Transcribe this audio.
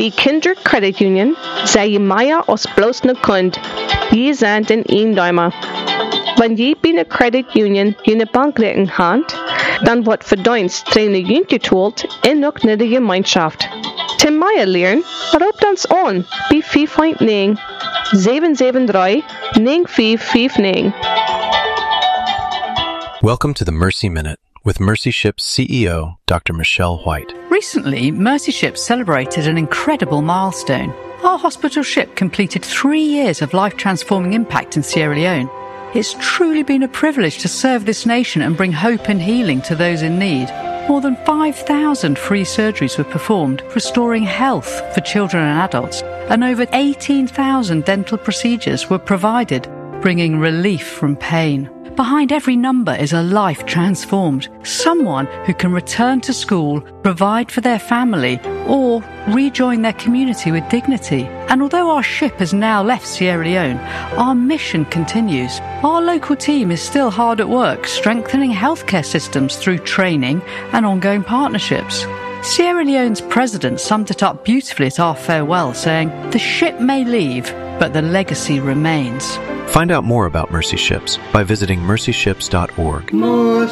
Bhí Kindred Credit Union, zei Maya os bloos na kund, ye zijn den eendaima. Wanneer je bij een credit union je bankrekening hand, dan wordt verduinst trainen je getoeld en ook naar de gemeenschap. Te Maya leren, roep ons aan bij 5.9 773 9559. Welcome to the Mercy Minute with Mercy Ships CEO, Dr. Michelle White. Recently, Mercy Ships celebrated an incredible milestone. Our hospital ship completed 3 years of life-transforming impact in Sierra Leone. It's truly been a privilege to serve this nation and bring hope and healing to those in need. More than 5,000 free surgeries were performed, restoring health for children and adults, and over 18,000 dental procedures were provided, bringing relief from pain. Behind every number is a life transformed, someone who can return to school, provide for their family, or rejoin their community with dignity. And although our ship has now left Sierra Leone, our mission continues. Our local team is still hard at work, strengthening healthcare systems through training and ongoing partnerships. Sierra Leone's president summed it up beautifully at our farewell, saying, "The ship may leave, but the legacy remains." Find out more about Mercy Ships by visiting mercyships.org.